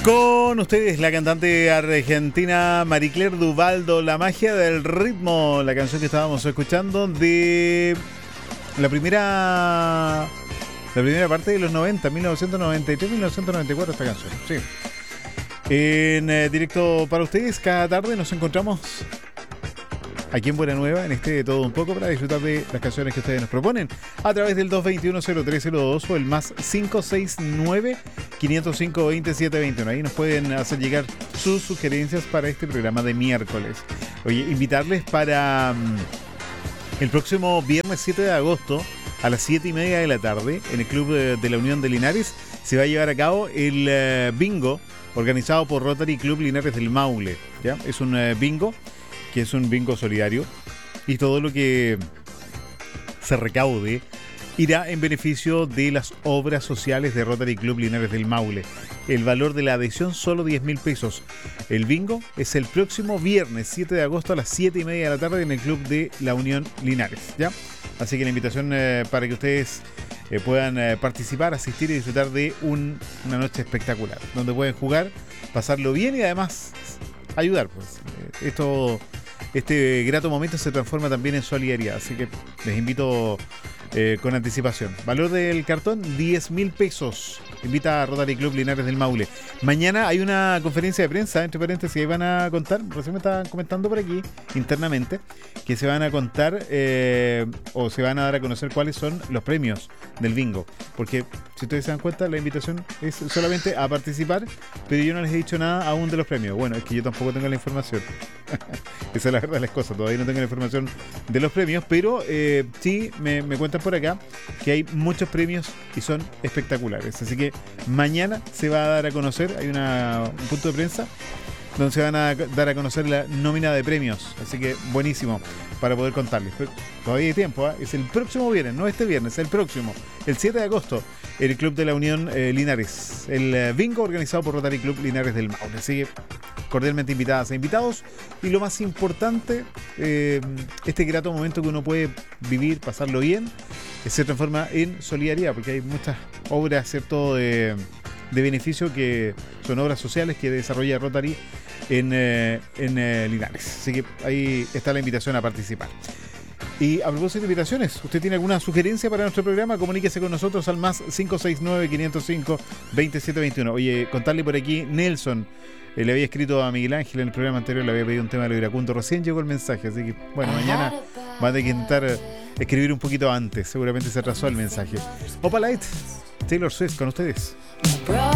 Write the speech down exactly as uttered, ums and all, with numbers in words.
Con ustedes la cantante argentina Maricler Duvaldo, La magia del ritmo, la canción que estábamos escuchando de la primera la primera parte de los noventa, mil novecientos noventa y tres, mil novecientos noventa y cuatro, esta canción. Sí. En eh, directo para ustedes, cada tarde nos encontramos aquí en Buena Nueva, en este de todo un poco, para disfrutar de las canciones que ustedes nos proponen a través del dos dos uno, cero tres cero dos o el más cinco seis nueve, quinientos cinco, veintisiete veintiuno. Ahí nos pueden hacer llegar sus sugerencias para este programa de miércoles. Oye, invitarles para um, el próximo viernes siete de agosto a las siete y media de la tarde en el Club de, de la Unión de Linares se va a llevar a cabo el uh, bingo organizado por Rotary Club Linares del Maule. ¿Ya? Es un uh, bingo que es un bingo solidario, y todo lo que se recaude irá en beneficio de las obras sociales de Rotary Club Linares del Maule. El valor de la adhesión solo diez mil pesos. El bingo es el próximo viernes siete de agosto a las siete y media de la tarde en el Club de la Unión Linares, ¿ya? Así que la invitación eh, para que ustedes eh, puedan eh, participar, asistir y disfrutar de un, una noche espectacular, donde pueden jugar, pasarlo bien y además ayudar, pues. Eh, esto... Este grato momento se transforma también en solidaridad, así que les invito eh, con anticipación. Valor del cartón, diez mil pesos. Invita a Rotary Club Linares del Maule. Mañana hay una conferencia de prensa, entre paréntesis, que van a contar, recién me estaban comentando por aquí internamente, que se van a contar eh, o se van a dar a conocer cuáles son los premios del bingo. Porque si ustedes se dan cuenta, la invitación es solamente a participar, pero yo no les he dicho nada aún de los premios. Bueno, es que yo tampoco tengo la información. Esa es la verdad de las cosas, todavía no tengo la información de los premios, pero eh, sí me, me cuentan por acá que hay muchos premios y son espectaculares. Así que mañana se va a dar a conocer, hay una, un punto de prensa donde se van a dar a conocer la nómina de premios, así que buenísimo para poder contarles. Pero todavía hay tiempo, ¿eh? Es el próximo viernes, no este viernes, el próximo, el siete de agosto, el Club de la Unión eh, Linares, el eh, bingo organizado por Rotary Club Linares del Maule. Así que cordialmente invitadas e invitados, y lo más importante, eh, este grato momento que uno puede vivir, pasarlo bien, eh, se transforma en solidaridad, porque hay muchas obras, ¿cierto?, de, de beneficio, que son obras sociales que desarrolla Rotary en, eh, en eh, Linares. Así que ahí está la invitación a participar. Y a propósito de invitaciones, ¿usted tiene alguna sugerencia para nuestro programa? Comuníquese con nosotros al más cinco seis nueve, quinientos cinco, veintisiete veintiuno. Oye, contarle por aquí, Nelson eh, le había escrito a Miguel Ángel en el programa anterior, le había pedido un tema de lo iracundo. Recién llegó el mensaje, así que bueno, mañana va a tener que intentar escribir un poquito antes. Seguramente se atrasó el mensaje. Opa Light, Taylor Swift con ustedes.